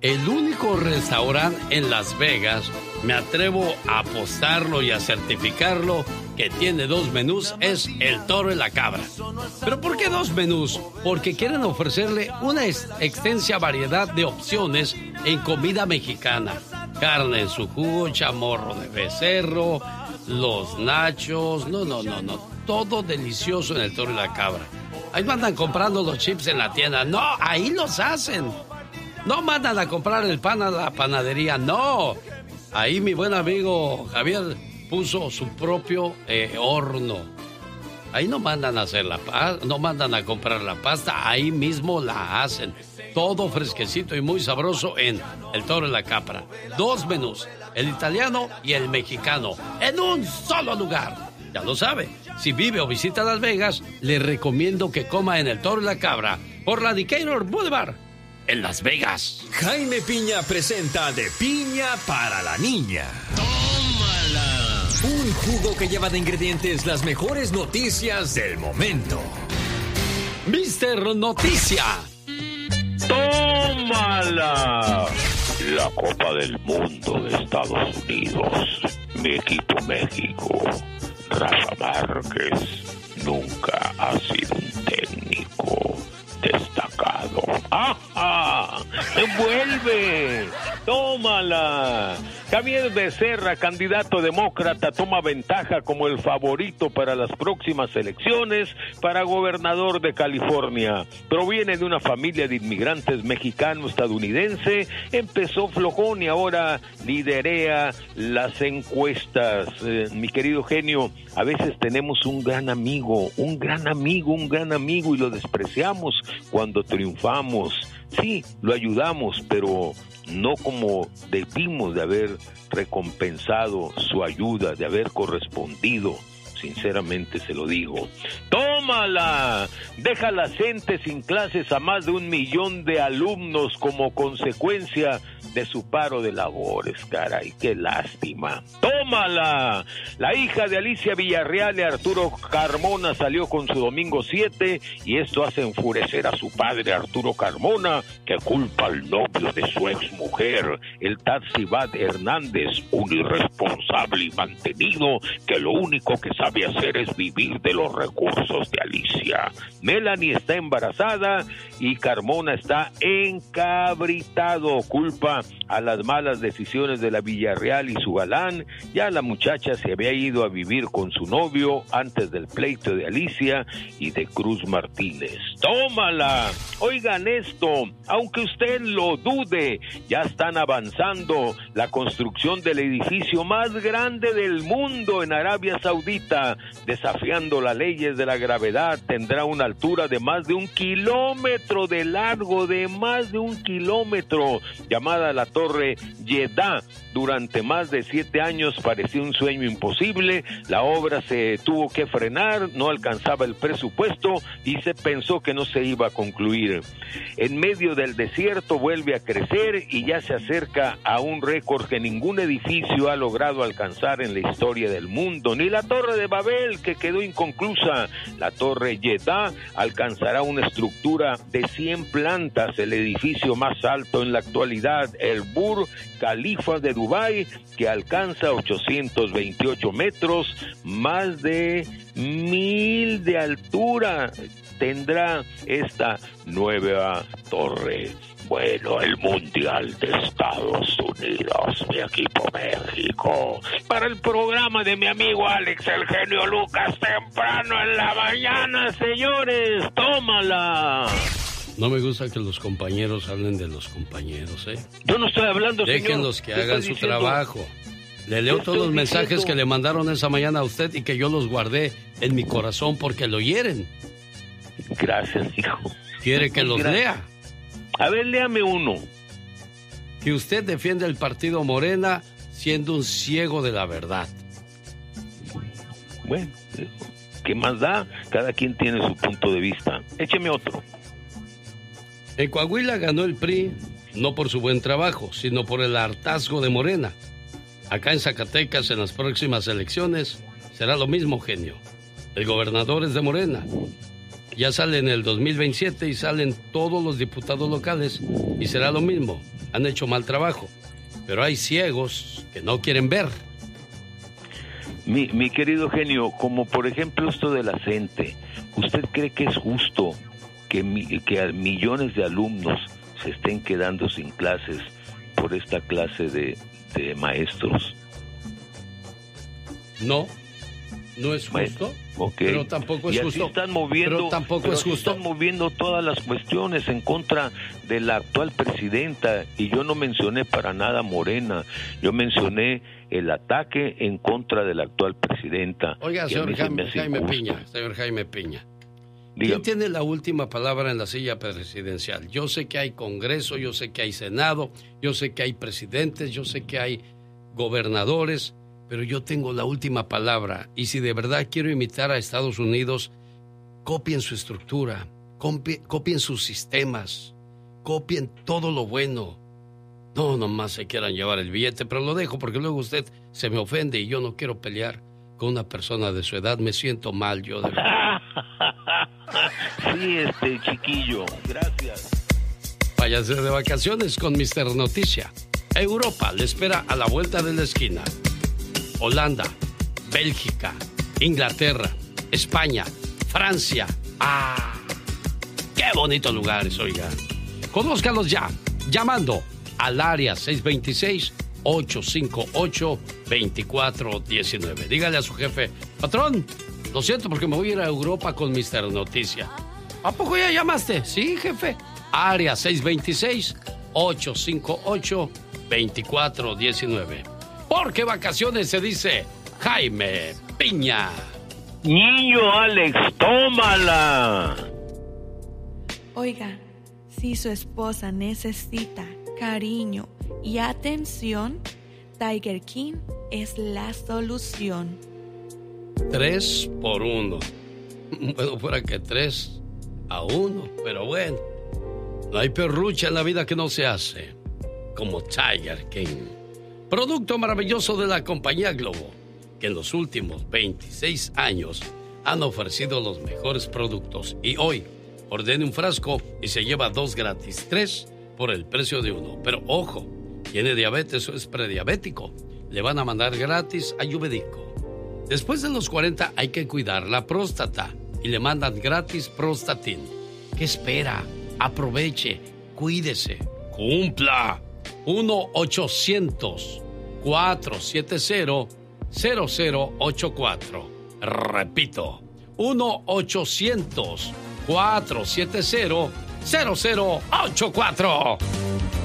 el único restaurante en Las Vegas, me atrevo a apostarlo y a certificarlo, que tiene 2 menús, es el Toro y la Cabra. ¿Pero por qué 2 menús? Porque quieren ofrecerle una extensa variedad de opciones en comida mexicana. Carne en su jugo, chamorro de becerro, los nachos, no. Todo delicioso en el Toro y la Cabra. Ahí no andan comprando los chips en la tienda. No, ahí los hacen. No mandan a comprar el pan a la panadería. No. Ahí mi buen amigo Javier puso su propio horno. Ahí no mandan a hacer no mandan a comprar la pasta. Ahí mismo la hacen. Todo fresquecito y muy sabroso en el Toro y la Cabra. 2 menús, el italiano y el mexicano, en un solo lugar. Ya lo sabe, si vive o visita Las Vegas, le recomiendo que coma en el Toro y la Cabra por la Decatur Boulevard, en Las Vegas. Jaime Piña presenta De Piña para la Niña. ¡Tómala! Un jugo que lleva de ingredientes las mejores noticias del momento. Mister Noticia. ¡Tómala! La Copa del Mundo de Estados Unidos. Mi equipo México. Rafa Márquez nunca ha sido un técnico destacado. ¡Ajá! ¡Vuelve! ¡Tómala! Javier Becerra, candidato demócrata, toma ventaja como el favorito para las próximas elecciones para gobernador de California. Proviene de una familia de inmigrantes mexicano-estadounidense, empezó flojón y ahora liderea las encuestas. Mi querido genio, a veces tenemos un gran amigo y lo despreciamos cuando triunfamos. Sí, lo ayudamos, pero no como debimos de haber recompensado su ayuda, de haber correspondido. Sinceramente se lo digo. ¡Tómala! Deja la gente sin clases a más de 1 millón de alumnos como consecuencia de su paro de labores, caray, qué lástima. ¡Tómala! La hija de Alicia Villarreal y Arturo Carmona salió con su domingo 7 y esto hace enfurecer a su padre Arturo Carmona, que culpa al novio de su exmujer, el Tatsibat Hernández, un irresponsable y mantenido que lo único que sabe hacer es vivir de los recursos de Alicia. Melanie está embarazada y Carmona está encabritado, culpa a las malas decisiones de la Villarreal y su galán. Ya la muchacha se había ido a vivir con su novio antes del pleito de Alicia y de Cruz Martínez. ¡Tómala! Oigan esto, aunque usted lo dude, ya están avanzando la construcción del edificio más grande del mundo en Arabia Saudita, desafiando las leyes de la gravedad. Tendrá una altura de más de 1 kilómetro de largo, llamada la Torre Jeddah. Durante más de 7 años parecía un sueño imposible. La obra se tuvo que frenar, no alcanzaba el presupuesto y se pensó que no se iba a concluir. En medio del desierto vuelve a crecer y ya se acerca a un récord que ningún edificio ha logrado alcanzar en la historia del mundo, ni la Torre de Babel, que quedó inconclusa. La Torre Jeddah alcanzará una estructura de 100 plantas, el edificio más alto en la actualidad, el Burj Khalifa de Dubái, que alcanza 828 metros, más de 1000 de altura tendrá esta nueva torre. Bueno, el Mundial de Estados Unidos, mi equipo México, para el programa de mi amigo Alex, el genio Lucas, temprano en la mañana, señores, tómala. No me gusta que los compañeros hablen de los compañeros, ¿eh? Yo no estoy hablando, señor. Déjenlos que hagan su trabajo. Le leo todos los mensajes que le mandaron esa mañana a usted y que yo los guardé en mi corazón porque lo hieren. Gracias, hijo. ¿Quiere que los lea? A ver, léame uno. Que usted defiende el partido Morena siendo un ciego de la verdad. Bueno, ¿qué más da? Cada quien tiene su punto de vista. Écheme otro. En Coahuila ganó el PRI, no por su buen trabajo, sino por el hartazgo de Morena. Acá en Zacatecas, en las próximas elecciones, será lo mismo, genio. El gobernador es de Morena. Ya sale en el 2027 y salen todos los diputados locales y será lo mismo. Han hecho mal trabajo, pero hay ciegos que no quieren ver. Mi querido genio, como por ejemplo esto de la CENTE, ¿usted cree que es justo que millones de alumnos se estén quedando sin clases por esta clase de maestros? No es justo. Okay. Pero tampoco es justo. Están moviendo todas las cuestiones en contra de la actual presidenta, y yo no mencioné para nada Morena, yo mencioné el ataque en contra de la actual presidenta. Oiga, señor Jaime Piña, ¿quién tiene la última palabra en la silla presidencial? Yo sé que hay Congreso, yo sé que hay Senado, yo sé que hay presidentes, yo sé que hay gobernadores, pero yo tengo la última palabra, y si de verdad quiero imitar a Estados Unidos, copien su estructura, copien sus sistemas, copien todo lo bueno. No, nomás se quieran llevar el billete, pero lo dejo porque luego usted se me ofende y yo no quiero pelear con una persona de su edad. Me siento mal yo de verdad. Sí, chiquillo, gracias. Váyase de vacaciones con Mr. Noticia. Europa le espera a la vuelta de la esquina. Holanda, Bélgica, Inglaterra, España, Francia. ¡Ah! ¡Qué bonitos lugares, oiga! Conózcalos ya, llamando al área 626-858-2419. Dígale a su jefe, patrón, lo siento porque me voy a ir a Europa con Mr. Noticia. ¿A poco ya llamaste? Sí, jefe. Área 626-858-2419. Porque vacaciones se dice Jaime Piña. Niño Alex, tómala. Oiga, si su esposa necesita cariño y atención, Tiger King es la solución. 3 por 1. Bueno, fuera que 3-1, pero bueno. No hay perrucha en la vida que no se hace como Tiger King. Producto maravilloso de la compañía Globo, que en los últimos 26 años han ofrecido los mejores productos. Y hoy, ordene un frasco y se lleva 2 gratis, 3 por el precio de 1. Pero ojo, tiene diabetes o es prediabético, le van a mandar gratis Ayurvédico. Después de los 40 hay que cuidar la próstata y le mandan gratis Prostatin. ¿Qué espera? Aproveche, cuídese, cumpla. 1-800-470-0084. Repito, 1-800-470-0084.